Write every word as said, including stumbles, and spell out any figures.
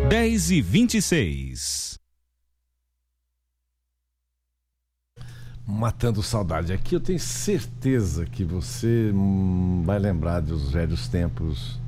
dez e vinte e seis. Matando saudade. Aqui eu tenho certeza que você hum, vai lembrar dos velhos tempos